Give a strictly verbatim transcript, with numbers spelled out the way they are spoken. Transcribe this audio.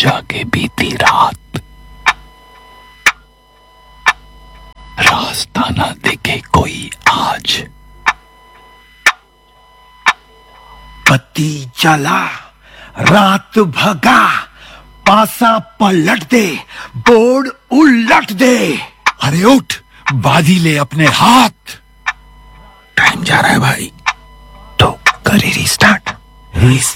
जाके बीती रात, रास्ता ना दिखे कोई आज। बत्ती जला, रात भगा, पासा पलट दे, बोर्ड उलट दे। अरे उठ, बाजी ले अपने हाथ। टाइम जा रहा है भाई, तो करे रिस्टार्ट।